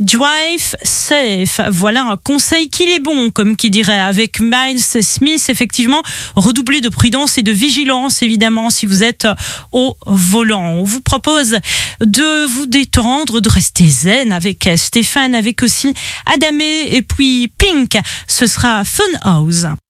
Drive safe. Voilà un conseil qu'il est bon, comme qui dirait, avec Miles Smith. Effectivement, redoubler de prudence et de vigilance, évidemment, si vous êtes au volant. On vous propose de vous détendre, de rester zen avec Stéphane, avec aussi Adamé et puis Pink. Ce sera Funhouse.